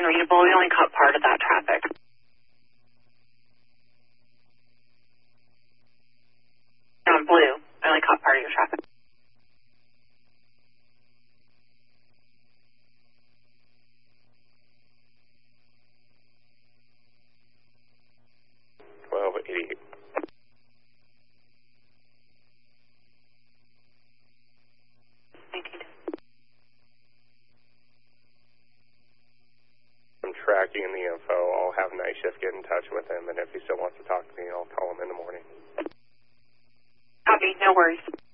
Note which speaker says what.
Speaker 1: unreadable. We only caught part of that traffic. On blue, I only caught part of your traffic.
Speaker 2: I'm tracking the info. I'll have night shift get in touch with him, and if he still wants to talk to me, I'll call him in the morning.
Speaker 1: Copy, no worries.